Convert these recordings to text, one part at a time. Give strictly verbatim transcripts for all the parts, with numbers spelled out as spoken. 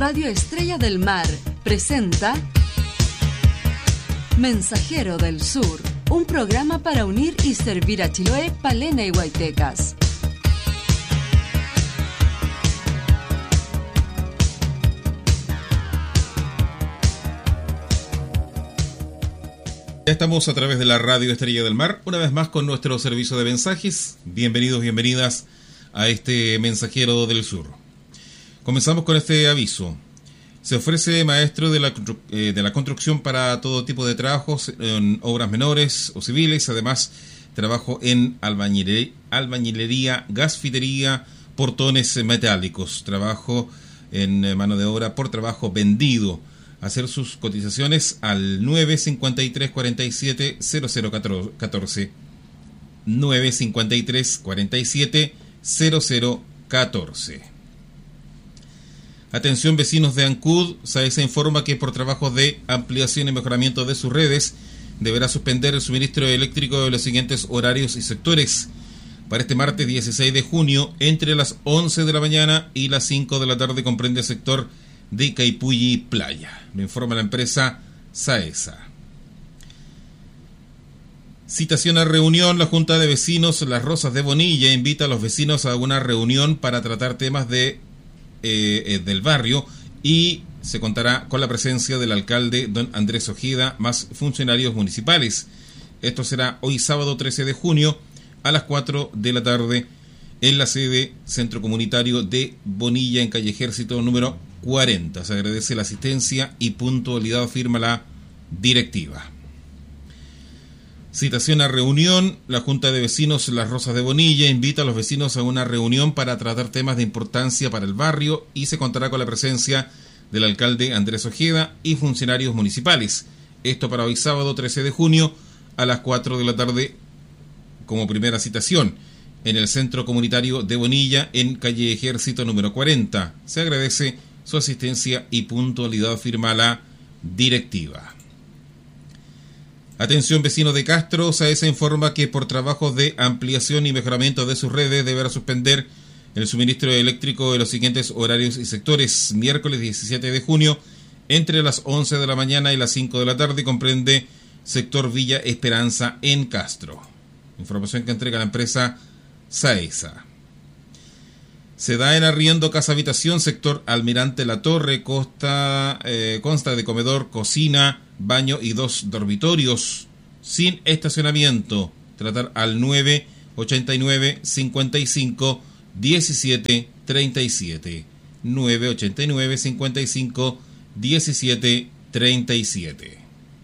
Radio Estrella del Mar presenta Mensajero del Sur, un programa para unir y servir a Chiloé, Palena y Huaytecas. Ya estamos a través de la Radio Estrella del Mar, una vez más con nuestro servicio de mensajes. Bienvenidos, bienvenidas a este Mensajero del Sur. Comenzamos con este aviso. Se ofrece maestro de la, eh, de la construcción para todo tipo de trabajos, en obras menores o civiles, además trabajo en albañilería, albañilería, gasfitería, portones metálicos, trabajo en mano de obra por trabajo vendido. Hacer sus cotizaciones al nueve cinco tres, cuatro siete, cero cero uno cuatro, nueve cinco tres, cuatro siete, cero cero uno cuatro. Atención vecinos de Ancud, SAESA informa que por trabajos de ampliación y mejoramiento de sus redes deberá suspender el suministro eléctrico de los siguientes horarios y sectores. Para este martes dieciséis de junio, entre las once de la mañana y las cinco de la tarde, comprende el sector de Caipulli Playa. Lo informa la empresa SAESA. Citación a reunión. La Junta de Vecinos Las Rosas de Bonilla invita a los vecinos a una reunión para tratar temas de eh, del barrio, y se contará con la presencia del alcalde don Andrés Ojeda más funcionarios municipales. Esto será hoy sábado trece de junio a las cuatro de la tarde en la sede Centro Comunitario de Bonilla, en calle Ejército número cuarenta. Se agradece la asistencia y puntualidad, firma la directiva. Citación a reunión. La Junta de Vecinos Las Rosas de Bonilla invita a los vecinos a una reunión para tratar temas de importancia para el barrio, y se contará con la presencia del alcalde Andrés Ojeda y funcionarios municipales. Esto para hoy sábado trece de junio a las cuatro de la tarde como primera citación en el Centro Comunitario de Bonilla, en calle Ejército número cuarenta. Se agradece su asistencia y puntualidad, firma la directiva. Atención vecinos de Castro, SAESA informa que por trabajos de ampliación y mejoramiento de sus redes deberá suspender el suministro eléctrico de los siguientes horarios y sectores. Miércoles diecisiete de junio, entre las once de la mañana y las cinco de la tarde, comprende sector Villa Esperanza en Castro. Información que entrega la empresa SAESA. Se da en arriendo casa habitación, sector Almirante La Torre, costa, eh, consta de comedor, cocina, baño y dos dormitorios, sin estacionamiento. Tratar al nueve ochenta y nueve, cincuenta y cinco, diecisiete, treinta y siete. nueve ochenta y nueve, cincuenta y cinco, diecisiete, treinta y siete.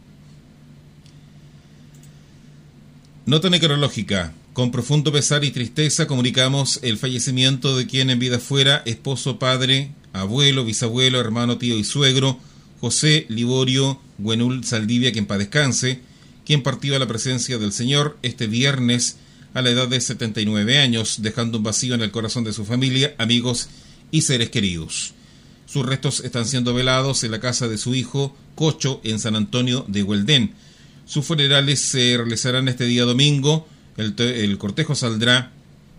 Nota necrológica. Con profundo pesar y tristeza comunicamos el fallecimiento de quien en vida fuera esposo, padre, abuelo, bisabuelo, hermano, tío y suegro, José Liborio Güenul Saldivia, que en paz descanse, quien partió a la presencia del Señor este viernes a la edad de setenta y nueve años, dejando un vacío en el corazón de su familia, amigos y seres queridos. Sus restos están siendo velados en la casa de su hijo, Cocho, en San Antonio de Hueldén. Sus funerales se realizarán este día domingo. El, el cortejo saldrá,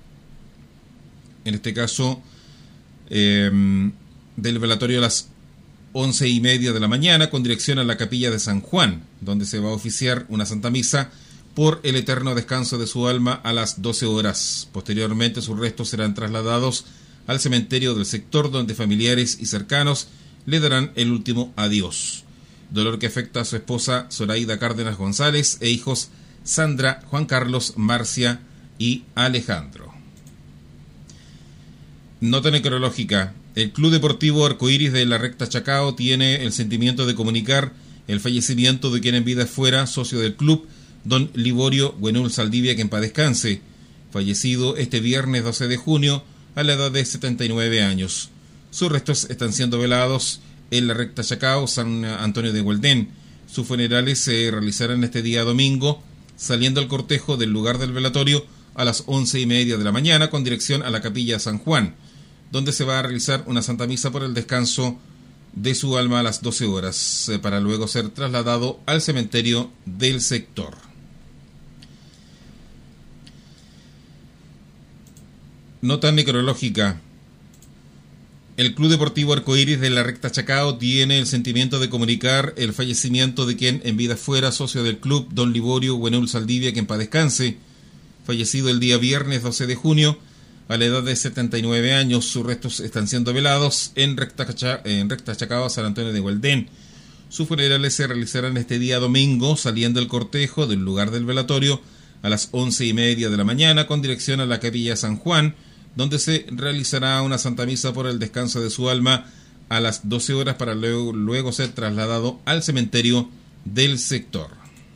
en este caso, eh, del velatorio a las once y media de la mañana, con dirección a la capilla de San Juan, donde se va a oficiar una santa misa por el eterno descanso de su alma a las doce horas. Posteriormente, sus restos serán trasladados al cementerio del sector, donde familiares y cercanos le darán el último adiós. Dolor que afecta a su esposa Zoraida Cárdenas González e hijos Sandra, Juan Carlos, Marcia y Alejandro. Nota necrológica. El Club Deportivo Arcoíris de la Recta Chacao tiene el sentimiento de comunicar el fallecimiento de quien en vida fuera socio del club, don Liborio Güenul Saldivia, que en paz descanse, fallecido este viernes doce de junio a la edad de setenta y nueve años. Sus restos están siendo velados en la Recta Chacao, San Antonio de Hueldén. Sus funerales se realizarán este día domingo, saliendo el cortejo del lugar del velatorio a las once y media de la mañana, con dirección a la capilla San Juan, donde se va a realizar una santa misa por el descanso de su alma a las doce horas, para luego ser trasladado al cementerio del sector. Nota necrológica. El Club Deportivo Arcoíris de la Recta Chacao tiene el sentimiento de comunicar el fallecimiento de quien en vida fuera socio del club, don Liborio Buenul Saldivia, que en paz descanse, fallecido el día viernes doce de junio a la edad de setenta y nueve años. Sus restos están siendo velados en Recta, en Recta Chacao, San Antonio de Gualdén. Sus funerales se realizarán este día domingo, saliendo el cortejo del lugar del velatorio a las once y media de la mañana con dirección a la Capilla San Juan, donde se realizará una Santa Misa por el descanso de su alma a las doce horas para luego, luego ser trasladado al cementerio del sector.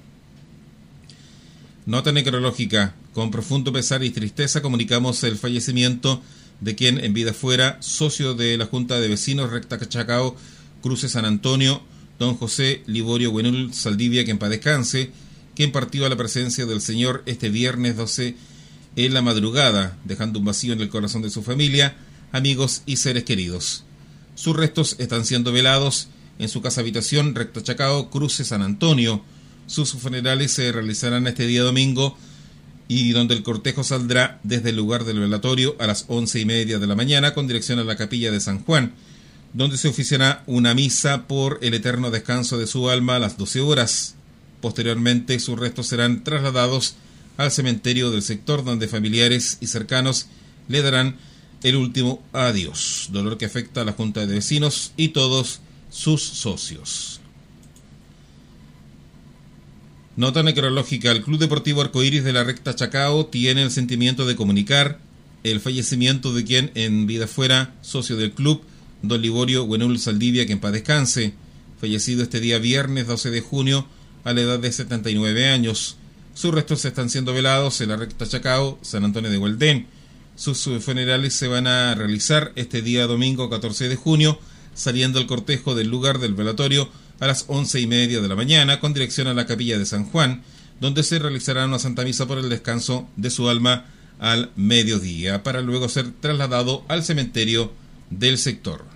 Nota necrológica. Con profundo pesar y tristeza comunicamos el fallecimiento de quien en vida fuera socio de la Junta de Vecinos Recta Chacao, Cruce San Antonio, don José Liborio Buenul Saldivia, que en paz descanse, quien partió a la presencia del Señor este viernes doce en la madrugada, dejando un vacío en el corazón de su familia, amigos y seres queridos. Sus restos están siendo velados en su casa habitación Recta Chacao, Cruce San Antonio. Sus funerales se realizarán este día domingo y donde el cortejo saldrá desde el lugar del velatorio a las once y media de la mañana con dirección a la Capilla de San Juan, donde se oficiará una misa por el eterno descanso de su alma a las doce horas. Posteriormente sus restos serán trasladados al cementerio del sector, donde familiares y cercanos le darán el último adiós, dolor que afecta a la Junta de Vecinos y todos sus socios. Nota necrológica. El Club Deportivo Arcoíris de la Recta Chacao tiene el sentimiento de comunicar el fallecimiento de quien en vida fuera socio del club, don Liborio Buenul Saldivia, que en paz descanse, fallecido este día viernes doce de junio a la edad de setenta y nueve años. Sus restos están siendo velados en la Recta Chacao, San Antonio de Gualdén. Sus funerales se van a realizar este día domingo catorce de junio, saliendo el cortejo del lugar del velatorio a las once y media de la mañana con dirección a la Capilla de San Juan, donde se realizará una Santa Misa por el descanso de su alma al mediodía, para luego ser trasladado al cementerio del sector.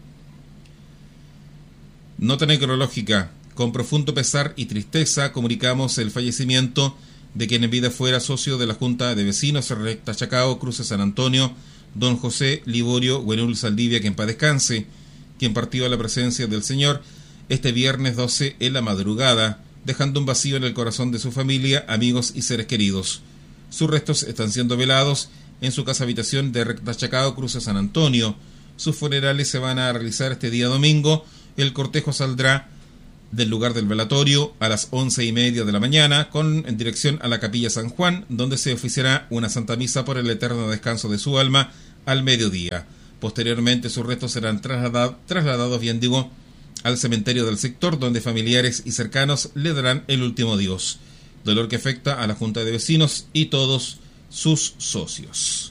Nota necrológica. Con profundo pesar y tristeza comunicamos el fallecimiento de quien en vida fuera socio de la Junta de Vecinos Recta Chacao, Cruce San Antonio, don José Liborio Buenul Saldivia, que en paz descanse, quien partió a la presencia del Señor este viernes doce en la madrugada, dejando un vacío en el corazón de su familia, amigos y seres queridos. Sus restos están siendo velados en su casa habitación de Recta Chacao, Cruce San Antonio. Sus funerales se van a realizar este día domingo. El cortejo saldrá del lugar del velatorio a las once y media de la mañana con en dirección a la Capilla San Juan, donde se oficiará una Santa Misa por el eterno descanso de su alma al mediodía. Posteriormente sus restos serán trasladados, trasladados bien digo, al cementerio del sector, donde familiares y cercanos le darán el último adiós, dolor que afecta a la Junta de Vecinos y todos sus socios.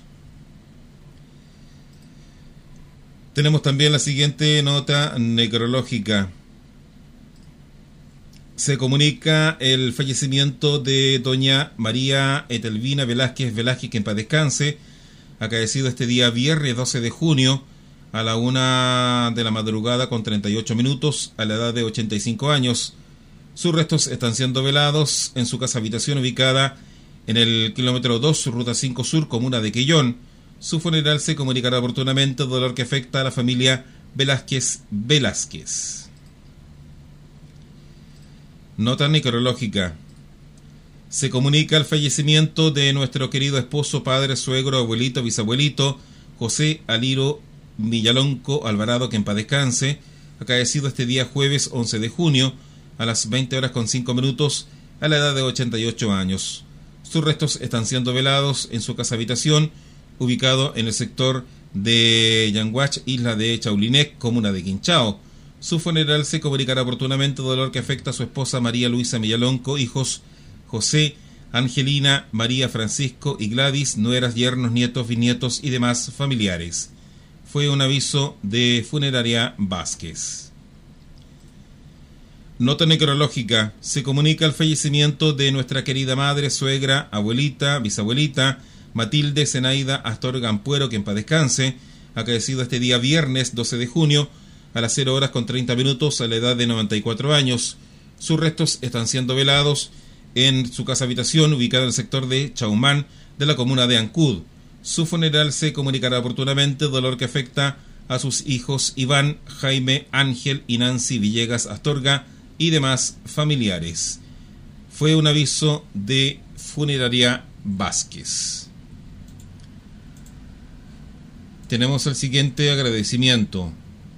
Tenemos también la siguiente nota necrológica. Se comunica el fallecimiento de doña María Etelvina Velázquez Velázquez, que en paz descanse, acaecido este día viernes doce de junio a la una de la madrugada con treinta y ocho minutos a la edad de ochenta y cinco años. Sus restos están siendo velados en su casa habitación ubicada en el kilómetro dos, ruta cinco sur, comuna de Quillón. Su funeral se comunicará oportunamente, dolor que afecta a la familia Velázquez Velázquez. Nota necrológica. Se comunica el fallecimiento de nuestro querido esposo, padre, suegro, abuelito, bisabuelito, José Aliro Villalonco Alvarado, que en paz descanse, acaecido este día jueves once de junio a las veinte horas con cinco minutos a la edad de ochenta y ocho años. Sus restos están siendo velados en su casa habitación, ubicado en el sector de Yanguach, isla de Chaulinec, comuna de Quinchao. Su funeral se comunicará oportunamente, dolor que afecta a su esposa María Luisa Villalonco, hijos José, Angelina, María Francisco y Gladys, nueras, yernos, nietos, bisnietos y demás familiares. Fue un aviso de Funeraria Vázquez. Nota necrológica. Se comunica el fallecimiento de nuestra querida madre, suegra, abuelita, bisabuelita, Matilde Zenaida Astor Gampuero, que en paz descanse, acaecido este día viernes doce de junio a las cero horas con treinta minutos a la edad de noventa y cuatro años. Sus restos están siendo velados en su casa habitación ubicada en el sector de Chaumán de la comuna de Ancud. Su funeral se comunicará oportunamente, dolor que afecta a sus hijos Iván, Jaime, Ángel y Nancy Villegas Astorga y demás familiares. Fue un aviso de Funeraria Vázquez. Tenemos el siguiente agradecimiento.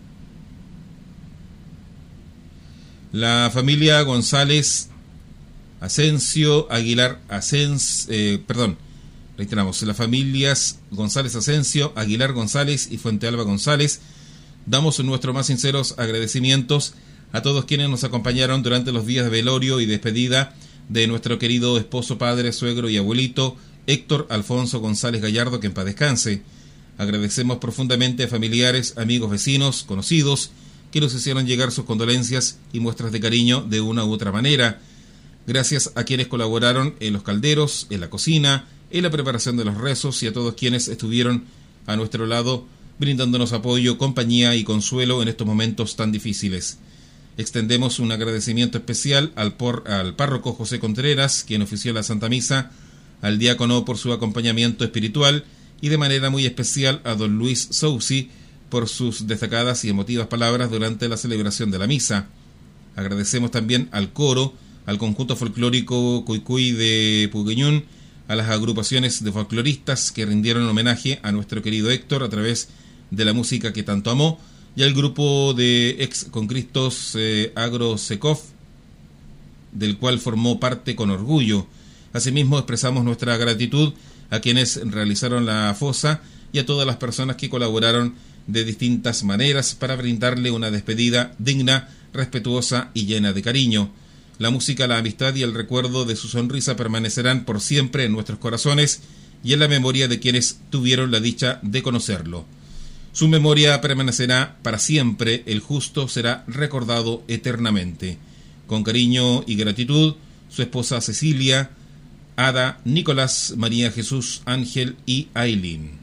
La familia González Asensio Aguilar Asens, eh, perdón, reiteramos, las familias González Asensio, Aguilar González y Fuentealba González, damos nuestros más sinceros agradecimientos a todos quienes nos acompañaron durante los días de velorio y despedida de nuestro querido esposo, padre, suegro y abuelito Héctor Alfonso González Gallardo, que en paz descanse. Agradecemos profundamente a familiares, amigos, vecinos, conocidos que nos hicieron llegar sus condolencias y muestras de cariño de una u otra manera. Gracias a quienes colaboraron en los calderos, en la cocina, en la preparación de los rezos y a todos quienes estuvieron a nuestro lado brindándonos apoyo, compañía y consuelo en estos momentos tan difíciles. Extendemos un agradecimiento especial al, por, al párroco José Contreras, quien ofició la Santa Misa, al diácono por su acompañamiento espiritual y de manera muy especial a don Luis Sousi por sus destacadas y emotivas palabras durante la celebración de la misa. Agradecemos también al coro, al conjunto folclórico Cuicuy de Pugueñún, a las agrupaciones de folcloristas que rindieron homenaje a nuestro querido Héctor a través de la música que tanto amó, y al grupo de ex concristos eh, Agro Secov, del cual formó parte con orgullo. Asimismo, expresamos nuestra gratitud a quienes realizaron la fosa y a todas las personas que colaboraron de distintas maneras para brindarle una despedida digna, respetuosa y llena de cariño. La música, la amistad y el recuerdo de su sonrisa permanecerán por siempre en nuestros corazones y en la memoria de quienes tuvieron la dicha de conocerlo. Su memoria permanecerá para siempre, el justo será recordado eternamente. Con cariño y gratitud, su esposa Cecilia, Ada, Nicolás, María Jesús, Ángel y Ailín.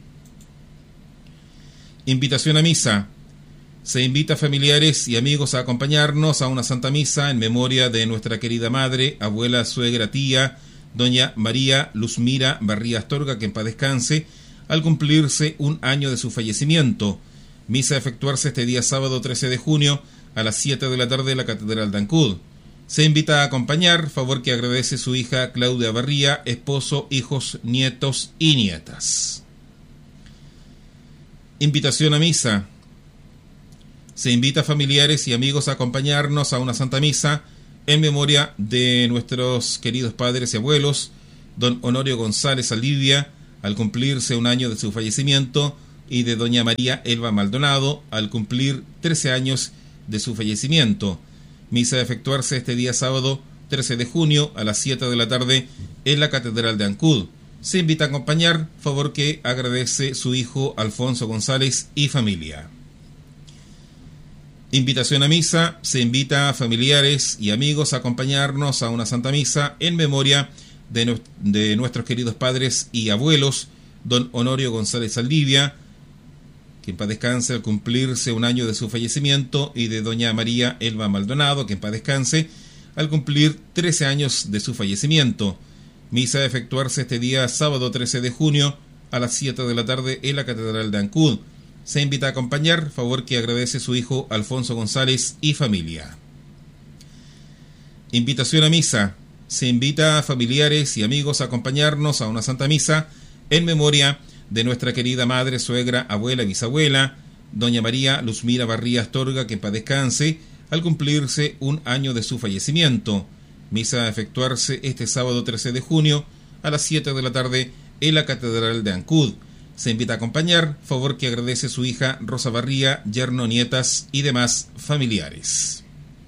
Invitación a misa. Se invita a familiares y amigos a acompañarnos a una Santa Misa en memoria de nuestra querida madre, abuela, suegra, tía, doña María Luzmira Barría Astorga, que en paz descanse, al cumplirse un año de su fallecimiento. Misa a efectuarse este día sábado trece de junio a las siete de la tarde en la Catedral de Ancud. Se invita a acompañar, favor que agradece su hija Claudia Barría, esposo, hijos, nietos y nietas. Invitación a misa. Se invita a familiares y amigos a acompañarnos a una Santa Misa en memoria de nuestros queridos padres y abuelos, don Honorio González Alivia, al cumplirse un año de su fallecimiento, y de doña María Elba Maldonado, al cumplir trece años de su fallecimiento. Misa a efectuarse este día sábado trece de junio a las siete de la tarde en la Catedral de Ancud. Se invita a acompañar, favor que agradece su hijo Alfonso González y familia. Invitación a misa. Se invita a familiares y amigos a acompañarnos a una Santa Misa en memoria de, nu- de nuestros queridos padres y abuelos, don Honorio González Aldivia, que en paz descanse al cumplirse un año de su fallecimiento, y de doña María Elba Maldonado, que en paz descanse al cumplir trece años de su fallecimiento. Misa a efectuarse este día sábado trece de junio a las siete de la tarde en la Catedral de Ancud. Se invita a acompañar, favor que agradece su hijo Alfonso González y familia. Invitación a misa. Se invita a familiares y amigos a acompañarnos a una Santa Misa en memoria de nuestra querida madre, suegra, abuela y bisabuela, doña María Luzmira Barría Astorga, que en paz descanse, al cumplirse un año de su fallecimiento. Misa a efectuarse este sábado trece de junio a las siete de la tarde en la Catedral de Ancud. Se invita a acompañar, favor que agradece su hija Rosa Barría, yerno, nietas y demás familiares.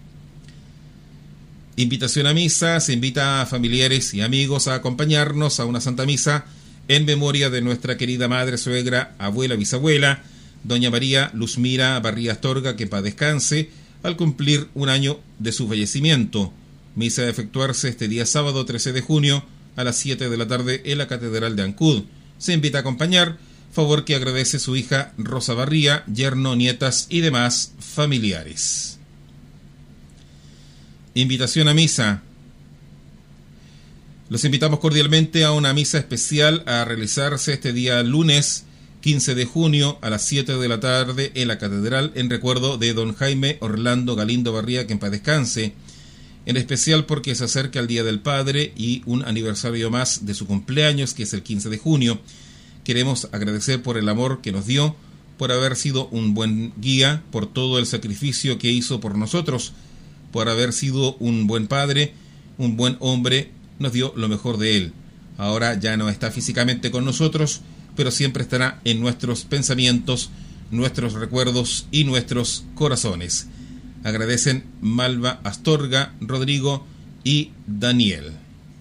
Invitación a misa. Se invita a familiares y amigos a acompañarnos a una Santa Misa en memoria de nuestra querida madre, suegra, abuela, bisabuela, doña María Luzmira Barría Astorga, que en paz descanse, al cumplir un año de su fallecimiento. Misa a efectuarse este día sábado trece de junio a las siete de la tarde en la Catedral de Ancud. Se invita a acompañar, favor que agradece su hija Rosa Barría, yerno, nietas y demás familiares. Invitación a misa. Los invitamos cordialmente a una misa especial a realizarse este día lunes quince de junio a las siete de la tarde en la Catedral, en recuerdo de don Jaime Orlando Galindo Barría, que en paz descanse, en especial porque se acerca el Día del Padre y un aniversario más de su cumpleaños, que es el quince de junio. Queremos agradecer por el amor que nos dio, por haber sido un buen guía, por todo el sacrificio que hizo por nosotros, por haber sido un buen padre, un buen hombre, nos dio lo mejor de él. Ahora ya no está físicamente con nosotros, pero siempre estará en nuestros pensamientos, nuestros recuerdos y nuestros corazones. Agradecen Malva Astorga, Rodrigo y Daniel.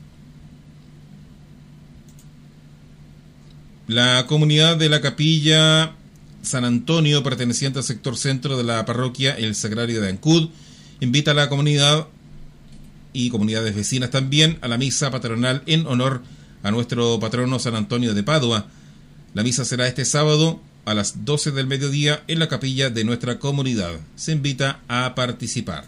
La comunidad de la Capilla San Antonio, perteneciente al sector centro de la parroquia El Sagrario de Ancud, invita a la comunidad y comunidades vecinas también a la misa patronal en honor a nuestro patrono San Antonio de Padua. La misa será este sábado a las doce del mediodía en la capilla de nuestra comunidad. Se invita a participar.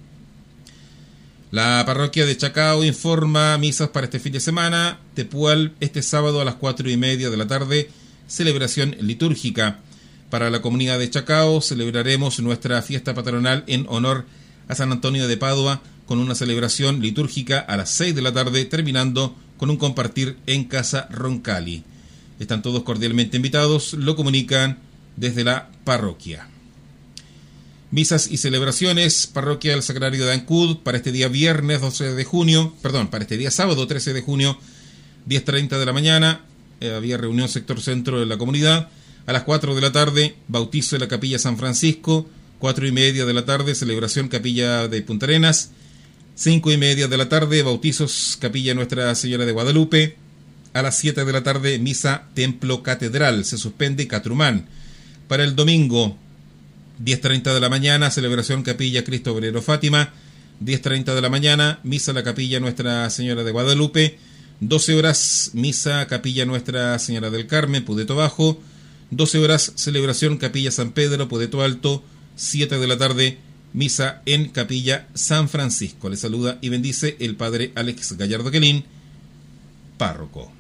La parroquia de Chacao informa misas para este fin de semana. Tepual, este sábado a las cuatro y media de la tarde, celebración litúrgica. Para la comunidad de Chacao celebraremos nuestra fiesta patronal en honor a San Antonio de Padua con una celebración litúrgica a las seis de la tarde, terminando con un compartir en Casa Roncalli. Están todos cordialmente invitados, lo comunican desde la parroquia. Misas y celebraciones, parroquia del Sagrario de Ancud, para este día viernes doce de junio, perdón, para este día sábado trece de junio, diez treinta de la mañana, eh, había reunión sector centro de la comunidad. A las cuatro de la tarde, bautizo de la Capilla San Francisco. Cuatro y media de la tarde, celebración Capilla de Punta Arenas. Cinco y media de la tarde, bautizos Capilla Nuestra Señora de Guadalupe. A las siete de la tarde, misa Templo Catedral. Se suspende Catrumán. Para el domingo, diez treinta de la mañana, celebración Capilla Cristo Obrero Fátima. diez treinta de la mañana, misa la Capilla Nuestra Señora de Guadalupe. doce horas, misa Capilla Nuestra Señora del Carmen, Pudeto Bajo. doce horas, celebración Capilla San Pedro, Pudeto Alto. siete de la tarde, misa en Capilla San Francisco. Le saluda y bendice el padre Alex Gallardo Quelín, párroco.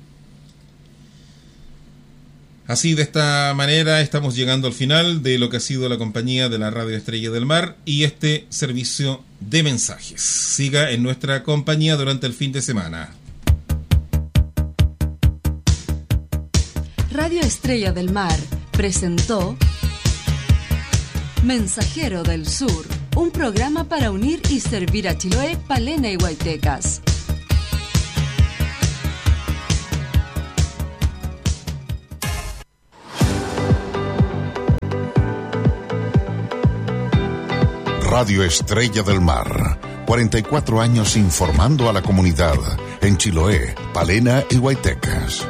Así, de esta manera, estamos llegando al final de lo que ha sido la compañía de la Radio Estrella del Mar y este servicio de mensajes. Siga en nuestra compañía durante el fin de semana. Radio Estrella del Mar presentó Mensajero del Sur, un programa para unir y servir a Chiloé, Palena y Huaytecas. Radio Estrella del Mar, cuarenta y cuatro años informando a la comunidad en Chiloé, Palena y Huaytecas.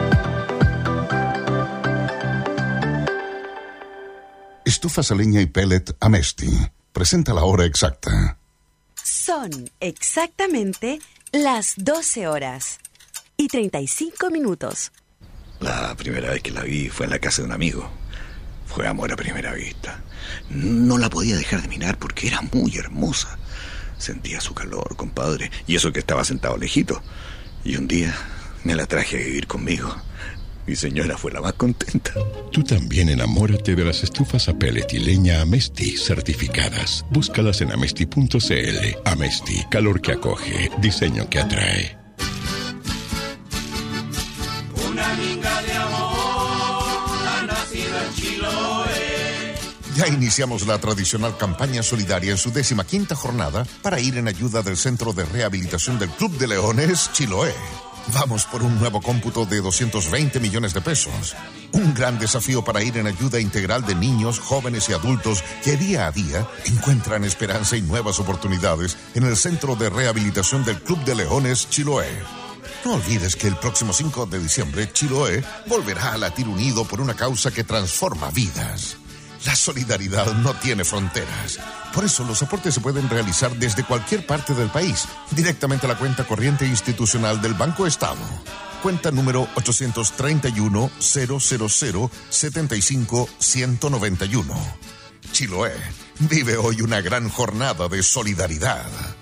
Estufas a leña y pellet Amesti. Presenta la hora exacta. Son exactamente las doce horas y treinta y cinco minutos. La primera vez que la vi fue en la casa de un amigo. Fue amor a primera vista. No la podía dejar de mirar porque era muy hermosa. Sentía su calor, compadre, y eso que estaba sentado lejito. Y un día me la traje a vivir conmigo. Mi señora fue la más contenta. Tú también enamórate de las estufas a pellet y leña Amesti certificadas. Búscalas en amesti punto cl. Amesti, calor que acoge, diseño que atrae. Una minga de amor ha nacido en Chiloé. Ya iniciamos la tradicional campaña solidaria en su décima quinta jornada para ir en ayuda del Centro de Rehabilitación del Club de Leones Chiloé. Vamos por un nuevo cómputo de doscientos veinte millones de pesos. Un gran desafío para ir en ayuda integral de niños, jóvenes y adultos que día a día encuentran esperanza y nuevas oportunidades en el Centro de Rehabilitación del Club de Leones Chiloé. No olvides que el próximo cinco de diciembre Chiloé volverá a latir unido por una causa que transforma vidas. La solidaridad no tiene fronteras. Por eso los aportes se pueden realizar desde cualquier parte del país, directamente a la cuenta corriente institucional del Banco Estado. Cuenta número ochocientos treinta y uno, cero cero cero, setenta y cinco, ciento noventa y uno. Chiloé vive hoy una gran jornada de solidaridad.